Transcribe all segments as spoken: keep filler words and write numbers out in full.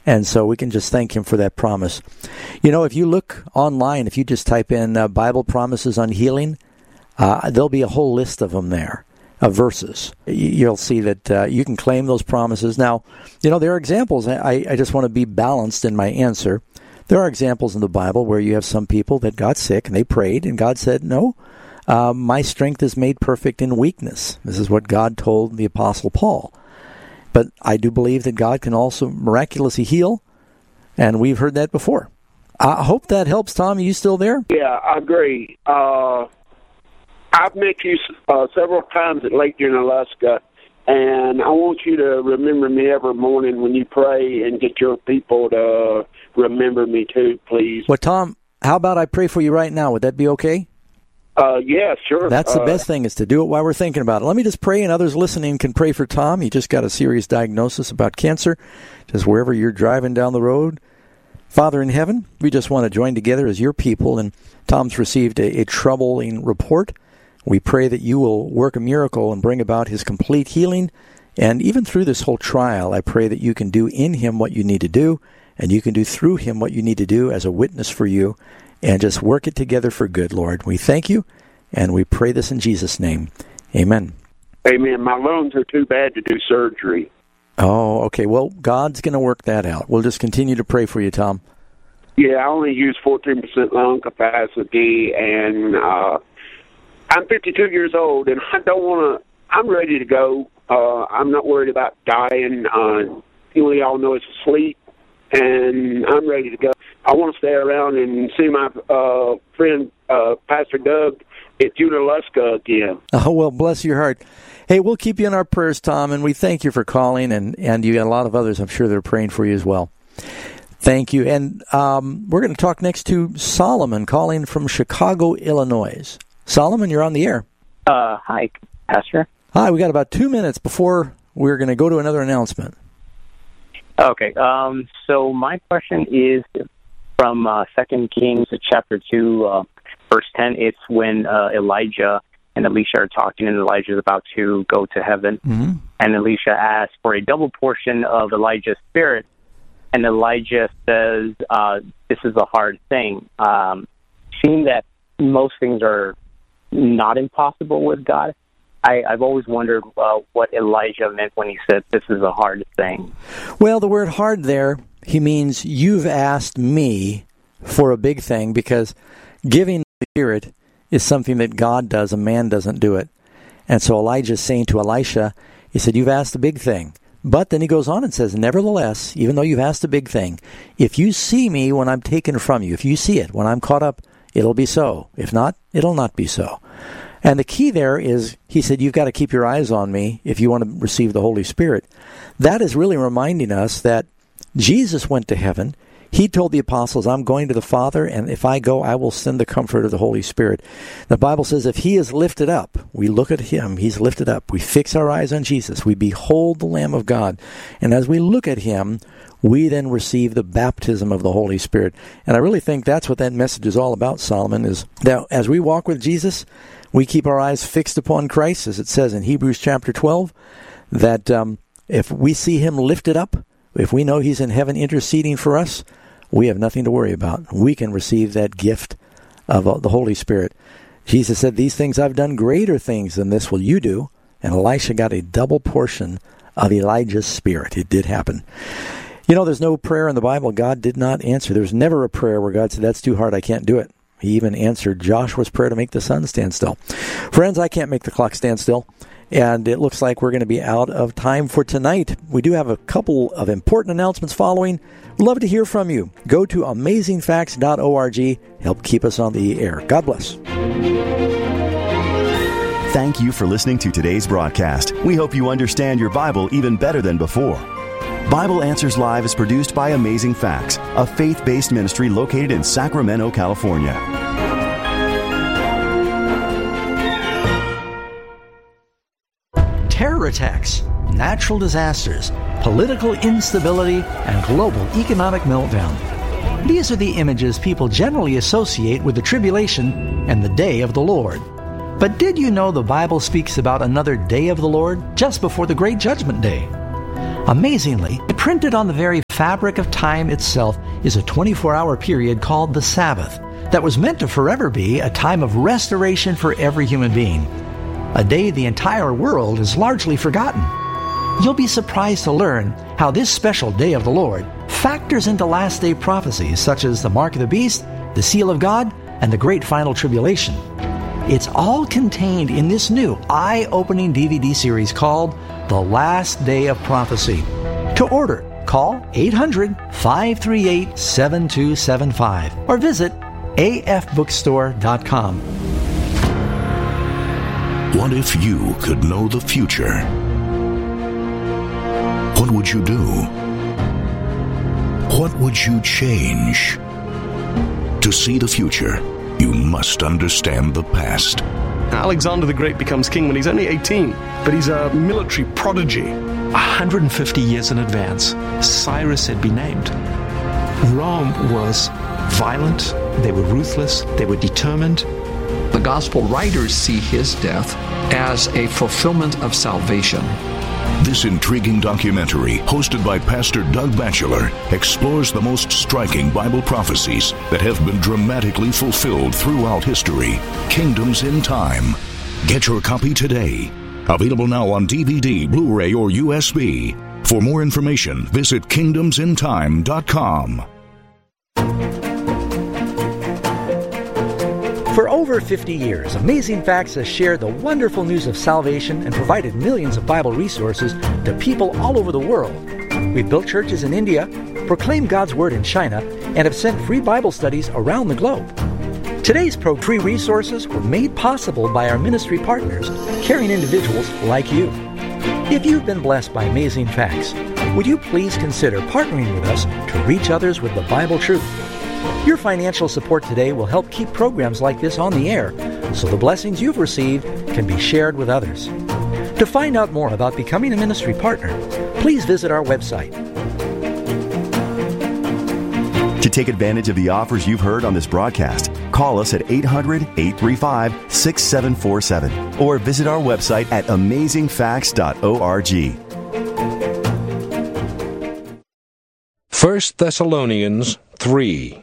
And so we can just thank him for that promise. You know, if you look online, if you just type in uh, Bible promises on healing, uh, there'll be a whole list of them there, of verses. You'll see that uh, you can claim those promises. Now, you know, there are examples. I, I just want to be balanced in my answer. There are examples in the Bible where you have some people that got sick and they prayed, and God said, no, uh, my strength is made perfect in weakness. This is what God told the Apostle Paul. But I do believe that God can also miraculously heal, and we've heard that before. I hope that helps, Tom. Are you still there? Yeah, I agree. Uh, I've met you uh, several times at Lake Junaluska, and I want you to remember me every morning when you pray, and get your people to remember me too, please. Well, Tom, how about I pray for you right now? Would that be okay? Uh, yeah, sure. That's the uh, best thing, is to do it while we're thinking about it. Let me just pray, and others listening can pray for Tom. He just got a serious diagnosis about cancer, just wherever you're driving down the road. Father in heaven, we just want to join together as your people, and Tom's received a, a troubling report. We pray that you will work a miracle and bring about his complete healing, and even through this whole trial, I pray that you can do in him what you need to do, and you can do through him what you need to do as a witness for you, and just work it together for good, Lord. We thank you, and we pray this in Jesus' name. Amen. Amen. My lungs are too bad to do surgery. Oh, okay. Well, God's going to work that out. We'll just continue to pray for you, Tom. Yeah, I only use fourteen percent lung capacity, and uh, I'm fifty-two years old, and I don't want to, I'm ready to go. Uh, I'm not worried about dying. Uh, we all know it's sleep, and I'm ready to go. I want to stay around and see my uh, friend, uh, Pastor Doug, at Junaluska again. Oh, well, bless your heart. Hey, we'll keep you in our prayers, Tom, and we thank you for calling, and, and you got a lot of others, I'm sure, that are praying for you as well. Thank you. And um, we're going to talk next to Solomon, calling from Chicago, Illinois. Solomon, you're on the air. Uh, hi, Pastor. Hi, we got about two minutes before we're going to go to another announcement. Okay, um, so my question is from uh, Second Kings chapter two, uh, verse ten. It's when uh, Elijah and Elisha are talking, and Elijah is about to go to heaven. Mm-hmm. And Elisha asks for a double portion of Elijah's spirit, and Elijah says, uh, this is a hard thing. Um, seeing that most things are not impossible with God, I, I've always wondered uh, what Elijah meant when he said, this is a hard thing. Well, the word hard there, he means you've asked me for a big thing, because giving the Spirit is something that God does. A man doesn't do it. And so Elijah's saying to Elisha, he said, you've asked a big thing. But then he goes on and says, nevertheless, even though you've asked a big thing, if you see me when I'm taken from you, if you see it when I'm caught up, it'll be so. If not, it'll not be so. And the key there is, he said, you've got to keep your eyes on me if you want to receive the Holy Spirit. That is really reminding us that Jesus went to heaven. He told the apostles, I'm going to the Father, and if I go, I will send the Comforter, the Holy Spirit. The Bible says if he is lifted up, we look at him, he's lifted up. We fix our eyes on Jesus. We behold the Lamb of God. And as we look at him, we then receive the baptism of the Holy Spirit. And I really think that's what that message is all about, Solomon, is that as we walk with Jesus, we keep our eyes fixed upon Christ, as it says in Hebrews chapter twelve, that um, if we see him lifted up, if we know he's in heaven interceding for us, we have nothing to worry about. We can receive that gift of uh, the Holy Spirit. Jesus said, these things I've done, greater things than this will you do. And Elisha got a double portion of Elijah's spirit. It did happen. You know, there's no prayer in the Bible God did not answer. There's never a prayer where God said, that's too hard, I can't do it. He even answered Joshua's prayer to make the sun stand still. Friends, I can't make the clock stand still. And it looks like we're going to be out of time for tonight. We do have a couple of important announcements following. We'd love to hear from you. Go to amazing facts dot org. Help keep us on the air. God bless. Thank you for listening to today's broadcast. We hope you understand your Bible even better than before. Bible Answers Live is produced by Amazing Facts, a faith-based ministry located in Sacramento, California. Terror attacks, natural disasters, political instability, and global economic meltdown. These are the images people generally associate with the tribulation and the day of the Lord. But did you know the Bible speaks about another day of the Lord just before the great judgment day? Amazingly, printed on the very fabric of time itself is a twenty-four hour period called the Sabbath that was meant to forever be a time of restoration for every human being, a day the entire world has largely forgotten. You'll be surprised to learn how this special day of the Lord factors into last day prophecies such as the mark of the beast, the seal of God, and the great final tribulation. It's all contained in this new eye-opening D V D series called The Last Day of Prophecy. To order, call eight hundred, five three eight, seven two seven five or visit a f bookstore dot com. What if you could know the future? What would you do? What would you change? To see the future, you must understand the past. Alexander the Great becomes king when he's only eighteen, but he's a military prodigy. one hundred fifty years in advance, Cyrus had been named. Rome was violent, they were ruthless, they were determined. The gospel writers see his death as a fulfillment of salvation. This intriguing documentary, hosted by Pastor Doug Batchelor, explores the most striking Bible prophecies that have been dramatically fulfilled throughout history. Kingdoms in Time. Get your copy today. Available now on D V D, Blu-ray, or U S B. For more information, visit kingdoms in time dot com. For over fifty years, Amazing Facts has shared the wonderful news of salvation and provided millions of Bible resources to people all over the world. We've built churches in India, proclaimed God's Word in China, and have sent free Bible studies around the globe. Today's pro free resources were made possible by our ministry partners, caring individuals like you. If you've been blessed by Amazing Facts, would you please consider partnering with us to reach others with the Bible truth? Your financial support today will help keep programs like this on the air, so the blessings you've received can be shared with others. To find out more about becoming a ministry partner, please visit our website. To take advantage of the offers you've heard on this broadcast, call us at eight hundred, eight three five, six seven four seven or visit our website at amazing facts dot org. First Thessalonians three.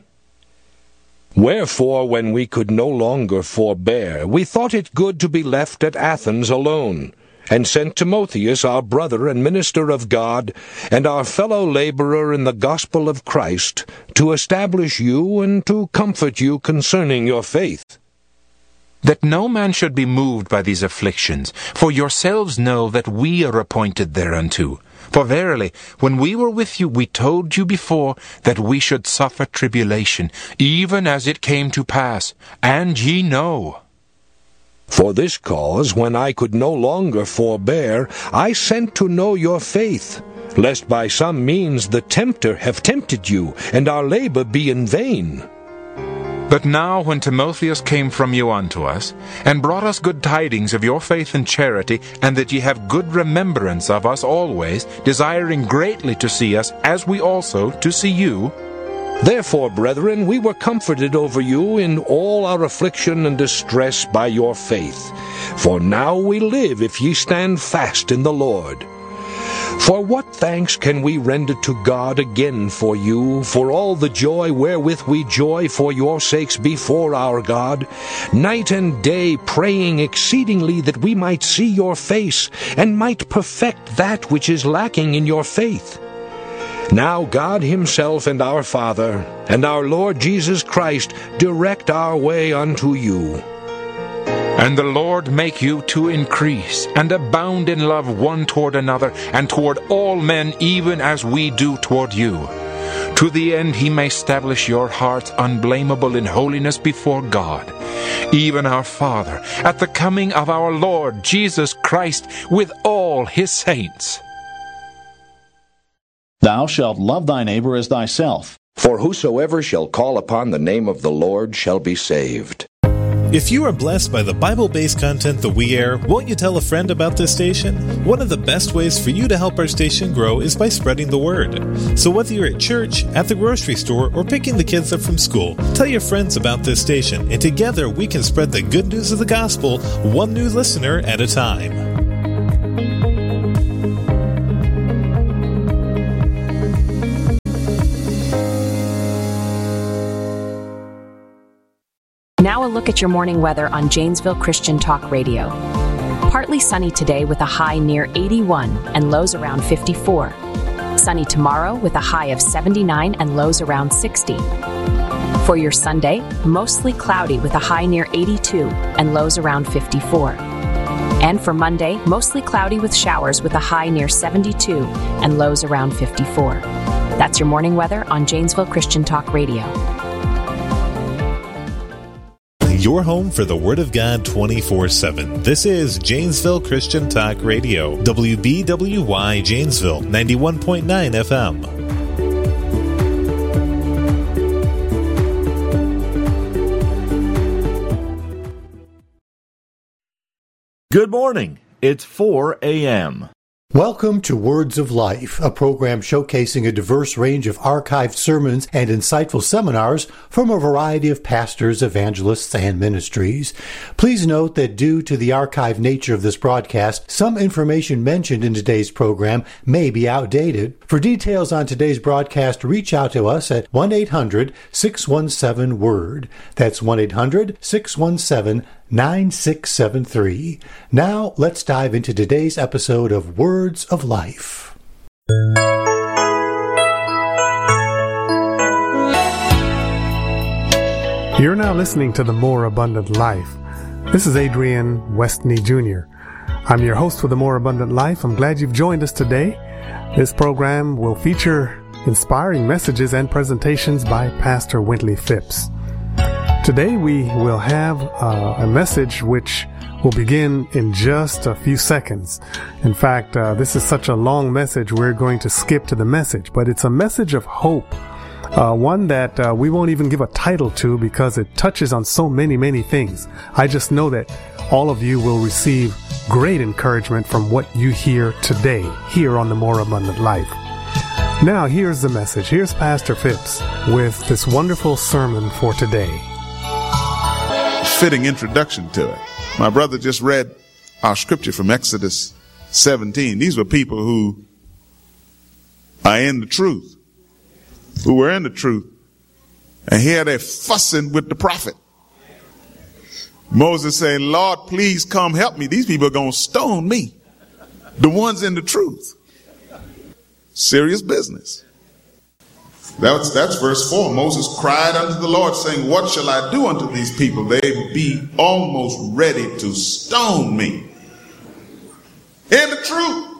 Wherefore, when we could no longer forbear, we thought it good to be left at Athens alone, and sent Timotheus, our brother and minister of God, and our fellow laborer in the gospel of Christ, to establish you and to comfort you concerning your faith. That no man should be moved by these afflictions, for yourselves know that we are appointed thereunto. For verily, when we were with you, we told you before that we should suffer tribulation, even as it came to pass, and ye know. For this cause, when I could no longer forbear, I sent to know your faith, lest by some means the tempter have tempted you, and our labor be in vain. But now when Timotheus came from you unto us, and brought us good tidings of your faith and charity, and that ye have good remembrance of us always, desiring greatly to see us, as we also to see you, therefore, brethren, we were comforted over you in all our affliction and distress by your faith. For now we live if ye stand fast in the Lord. For what thanks can we render to God again for you, for all the joy wherewith we joy for your sakes before our God, night and day praying exceedingly that we might see your face, and might perfect that which is lacking in your faith? Now God himself and our Father, and our Lord Jesus Christ, direct our way unto you. And the Lord make you to increase, and abound in love one toward another, and toward all men, even as we do toward you. To the end he may establish your hearts unblameable in holiness before God, even our Father, at the coming of our Lord Jesus Christ with all his saints. Thou shalt love thy neighbor as thyself. For whosoever shall call upon the name of the Lord shall be saved. If you are blessed by the Bible-based content that we air, won't you tell a friend about this station? One of the best ways for you to help our station grow is by spreading the word. So whether you're at church, at the grocery store, or picking the kids up from school, tell your friends about this station, and together we can spread the good news of the gospel, one new listener at a time. Now a look at your morning weather on Janesville Christian Talk Radio. Partly sunny today with a high near eighty-one and lows around fifty-four. Sunny tomorrow with a high of seventy-nine and lows around sixty. For your Sunday, mostly cloudy with a high near eighty-two and lows around fifty-four. And for Monday, mostly cloudy with showers with a high near seventy-two and lows around fifty-four. That's your morning weather on Janesville Christian Talk Radio. Your home for the Word of God twenty-four seven. This is Janesville Christian Talk Radio. W B W Y Janesville, ninety-one point nine F M. Good morning. It's four a.m. Welcome to Words of Life, a program showcasing a diverse range of archived sermons and insightful seminars from a variety of pastors, evangelists, and ministries. Please note that due to the archived nature of this broadcast, some information mentioned in today's program may be outdated. For details on today's broadcast, reach out to us at one eight hundred six one seven word. That's one eight hundred six one seven nine six seven three. Now, let's dive into today's episode of Words of Life. You're now listening to The More Abundant Life. This is Adrian Westney Junior I'm your host for The More Abundant Life. I'm glad you've joined us today. This program will feature inspiring messages and presentations by Pastor Wintley Phipps. Today we will have uh, a message which will begin in just a few seconds. In fact, uh, this is such a long message, we're going to skip to the message, but it's a message of hope, uh, one that uh, we won't even give a title to because it touches on so many, many things. I just know that all of you will receive great encouragement from what you hear today, here on The More Abundant Life. Now, here's the message. Here's Pastor Phipps with this wonderful sermon for today. Fitting introduction to it. My brother just read our scripture from Exodus seventeen. These were people who are in the truth, who were in the truth. And here they're fussing with the prophet. Moses saying, Lord, please come help me. These people are going to stone me. The ones in the truth. Serious business. That's, that's verse four. Moses cried unto the Lord, saying, what shall I do unto these people? They be almost ready to stone me. In the truth.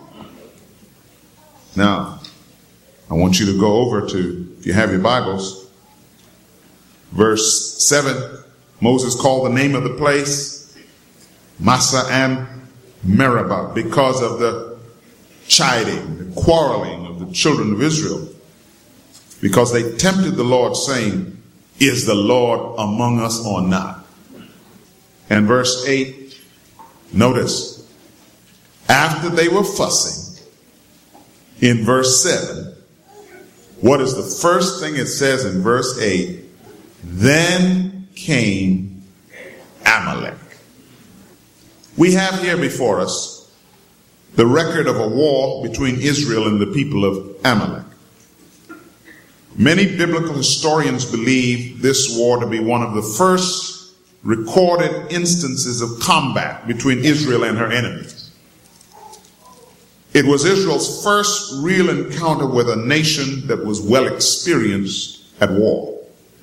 Now, I want you to go over to, if you have your Bibles, verse seven. Moses called the name of the place Massa and Meribah because of the chiding, the quarreling of the children of Israel. Because they tempted the Lord, saying, is the Lord among us or not? And verse eight, notice, after they were fussing, in verse seven, what is the first thing it says in verse eight? Then came Amalek. We have here before us the record of a war between Israel and the people of Amalek. Many biblical historians believe this war to be one of the first recorded instances of combat between Israel and her enemies. It was Israel's first real encounter with a nation that was well experienced at war.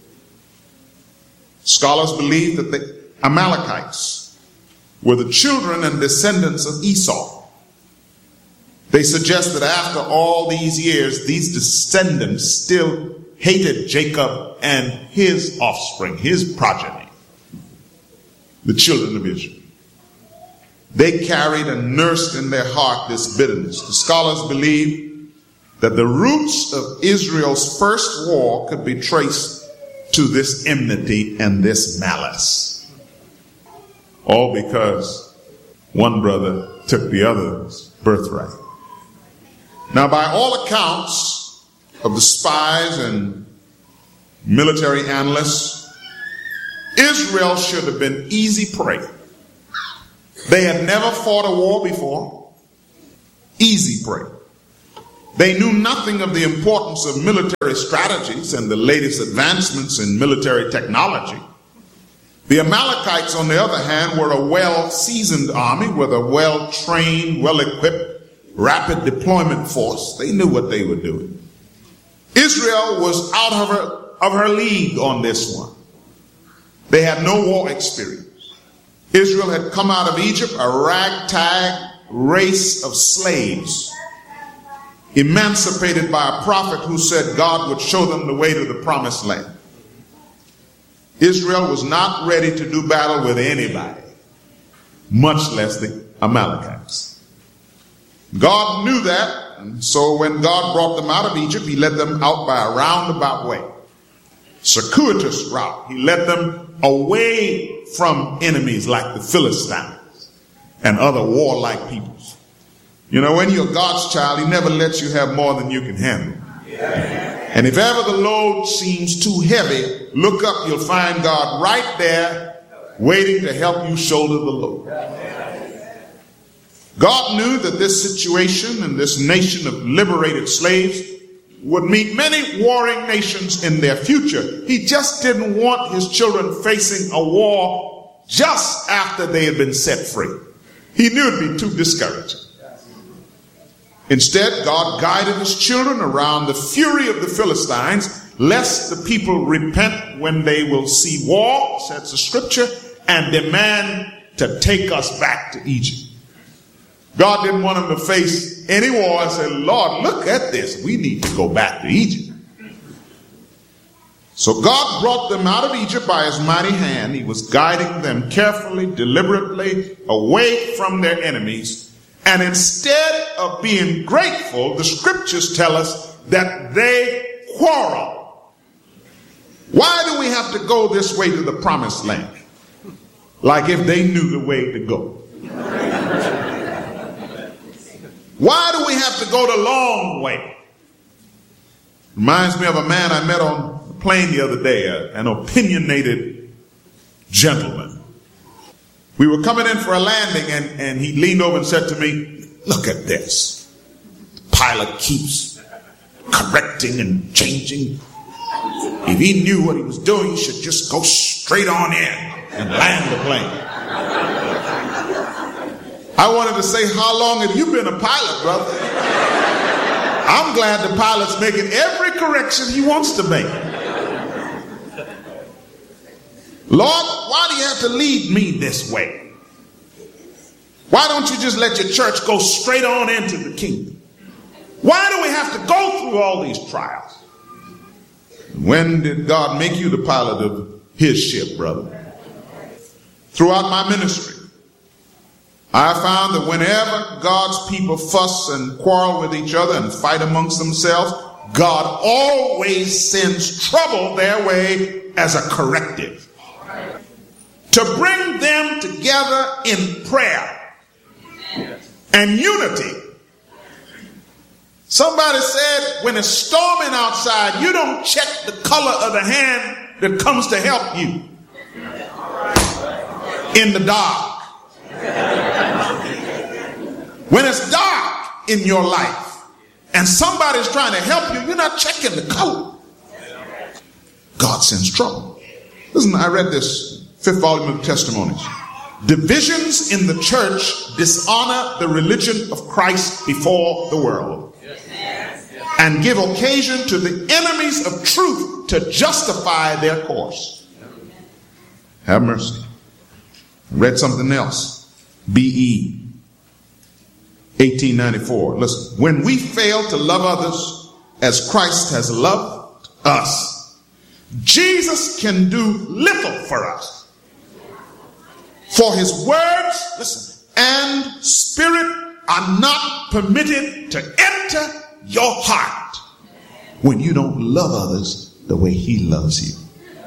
Scholars believe that the Amalekites were the children and descendants of Esau. They suggest that after all these years, these descendants still hated Jacob and his offspring, his progeny, the children of Israel. They carried and nursed in their heart this bitterness. The scholars believe that the roots of Israel's first war could be traced to this enmity and this malice. All because one brother took the other's birthright. Now, by all accounts of the spies and military analysts, Israel should have been easy prey. They had never fought a war before. Easy prey. They knew nothing of the importance of military strategies and the latest advancements in military technology. The Amalekites, on the other hand, were a well-seasoned army with a well-trained, well-equipped, rapid deployment force. They knew what they were doing. Israel was out of her, of her league on this one. They had no war experience. Israel had come out of Egypt, a ragtag race of slaves, emancipated by a prophet who said God would show them the way to the promised land. Israel was not ready to do battle with anybody, much less the Amalekites. God knew that, and so when God brought them out of Egypt, he led them out by a roundabout way, circuitous route. He led them away from enemies like the Philistines and other warlike peoples. You know, when you're God's child, he never lets you have more than you can handle. And if ever the load seems too heavy, look up, you'll find God right there waiting to help you shoulder the load. God knew that this situation and this nation of liberated slaves would meet many warring nations in their future. He just didn't want his children facing a war just after they had been set free. He knew it'd be too discouraging. Instead, God guided his children around the fury of the Philistines, lest the people repent when they will see war, says the scripture, and demand to take us back to Egypt. God didn't want them to face any war and say, Lord, look at this. We need to go back to Egypt. So God brought them out of Egypt by his mighty hand. He was guiding them carefully, deliberately, away from their enemies. And instead of being grateful, the scriptures tell us that they quarreled. Why do we have to go this way to the promised land? Like if they knew the way to go. Why do we have to go the long way? Reminds me of a man I met on the plane the other day, an opinionated gentleman. We were coming in for a landing, and, and he leaned over and said to me, look at this. The pilot keeps correcting and changing. If he knew what he was doing, he should just go straight on in and land the plane. I wanted to say, how long have you been a pilot, brother? I'm glad the pilot's making every correction he wants to make. Lord, why do you have to lead me this way? Why don't you just let your church go straight on into the kingdom? Why do we have to go through all these trials? When did God make you the pilot of his ship, brother? Throughout my ministry, I found that whenever God's people fuss and quarrel with each other and fight amongst themselves, God always sends trouble their way as a corrective, to bring them together in prayer and unity. Somebody said, when it's storming outside, you don't check the color of the hand that comes to help you in the dark. When it's dark in your life and somebody's trying to help you, you're not checking the color. God sends trouble. Listen, I read this fifth volume of Testimonies. Divisions in the church dishonor the religion of Christ before the world and give occasion to the enemies of truth to justify their course. Have mercy. I read something else. B E eighteen ninety-four. Listen, when we fail to love others as Christ has loved us, Jesus can do little for us. For his words, listen, and spirit are not permitted to enter your heart when you don't love others the way he loves you.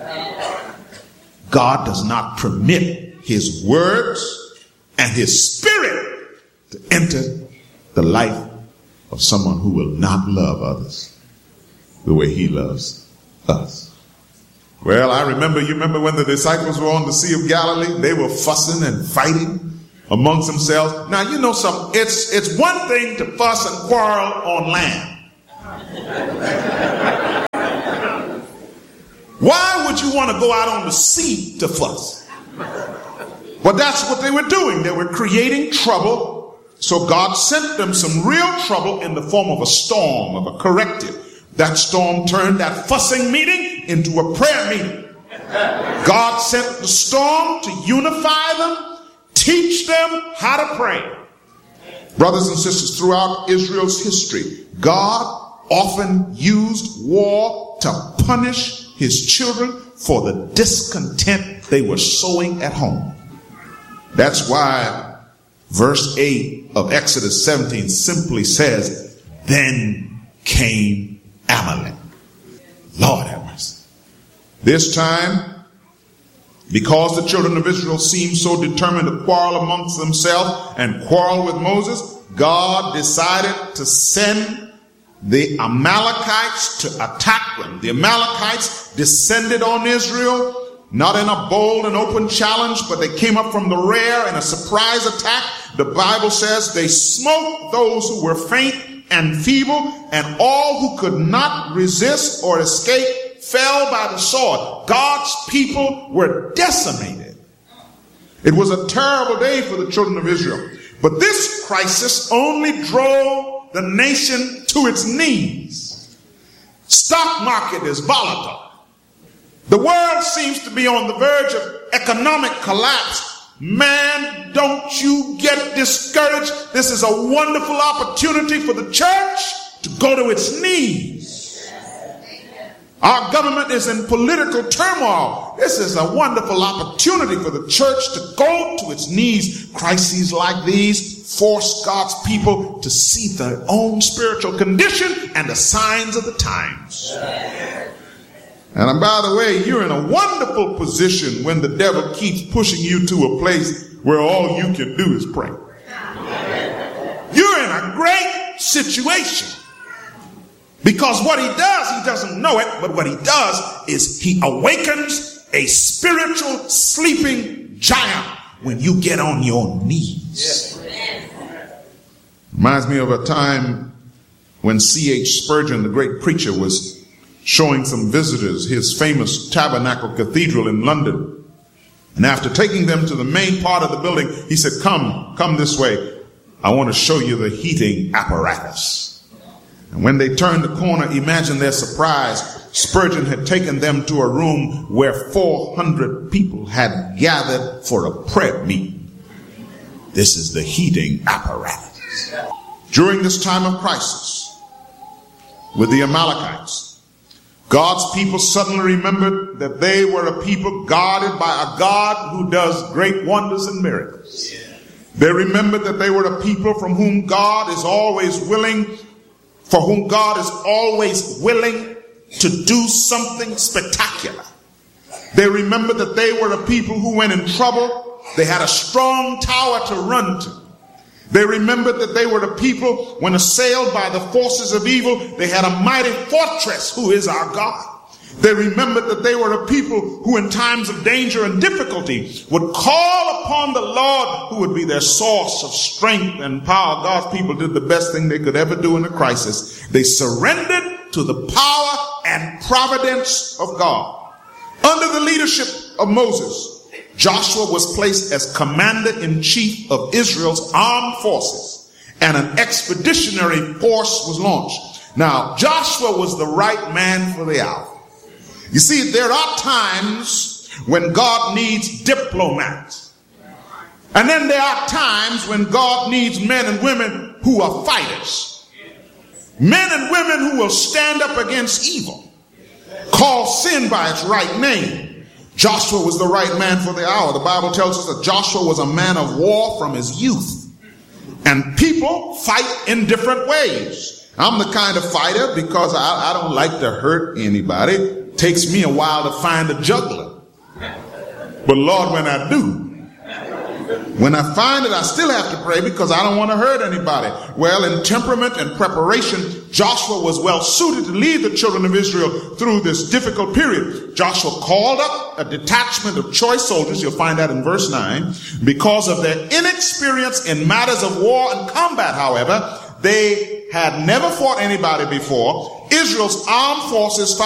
God does not permit his words and his spirit to enter the life of someone who will not love others the way he loves us. Well, I remember, you remember when the disciples were on the Sea of Galilee? They were fussing and fighting amongst themselves. Now, you know something. It's, it's one thing to fuss and quarrel on land. Why would you want to go out on the sea to fuss? But that's what they were doing. They were creating trouble. So God sent them some real trouble in the form of a storm, of a corrective. That storm turned that fussing meeting into a prayer meeting. God sent the storm to unify them, teach them how to pray. Brothers and sisters, throughout Israel's history, God often used war to punish his children for the discontent they were sowing at home. That's why verse eight of Exodus seventeen simply says, then came Amalek. Lord have mercy. This time, because the children of Israel seemed so determined to quarrel amongst themselves and quarrel with Moses, God decided to send the Amalekites to attack them. The Amalekites descended on Israel, not in a bold and open challenge, but they came up from the rear in a surprise attack. The Bible says they smote those who were faint and feeble, and all who could not resist or escape fell by the sword. God's people were decimated. It was a terrible day for the children of Israel. But this crisis only drove the nation to its knees. Stock market is volatile. The world seems to be on the verge of economic collapse. Man, don't you get discouraged. This is a wonderful opportunity for the church to go to its knees. Our government is in political turmoil. This is a wonderful opportunity for the church to go to its knees. Crises like these force God's people to see their own spiritual condition and the signs of the times. And by the way, you're in a wonderful position when the devil keeps pushing you to a place where all you can do is pray. You're in a great situation. Because what he does, he doesn't know it, but what he does is he awakens a spiritual sleeping giant when you get on your knees. Reminds me of a time when C H Spurgeon, the great preacher, was showing some visitors his famous Tabernacle Cathedral in London. And after taking them to the main part of the building, he said, come, come this way. I want to show you the heating apparatus. And when they turned the corner, imagine their surprise. Spurgeon had taken them to a room where four hundred people had gathered for a prayer meeting. This is the heating apparatus. During this time of crisis with the Amalekites, God's people suddenly remembered that they were a people guarded by a God who does great wonders and miracles. They remembered that they were a people from whom God is always willing For whom God is always willing to do something spectacular. They remembered that they were a people who, when in trouble, they had a strong tower to run to. They remembered that they were the people, when assailed by the forces of evil, they had a mighty fortress who is our God. They remembered that they were a people who in times of danger and difficulty would call upon the Lord, who would be their source of strength and power. God's people did the best thing they could ever do in a crisis. They surrendered to the power and providence of God. Under the leadership of Moses, Joshua was placed as commander-in-chief of Israel's armed forces, and an expeditionary force was launched. Now, Joshua was the right man for the hour. You see, there are times when God needs diplomats. And then there are times when God needs men and women who are fighters. Men and women who will stand up against evil. Call sin by its right name. Joshua was the right man for the hour. The Bible tells us that Joshua was a man of war from his youth. And people fight in different ways. I'm the kind of fighter because I, I don't like to hurt anybody. It takes me a while to find a juggler. But Lord, when I do, when I find it, I still have to pray because I don't want to hurt anybody. Well, in temperament and preparation, Joshua was well suited to lead the children of Israel through this difficult period. Joshua called up a detachment of choice soldiers, you'll find that in verse nine. Because of their inexperience in matters of war and combat, however, they had never fought anybody before. Israel's armed forces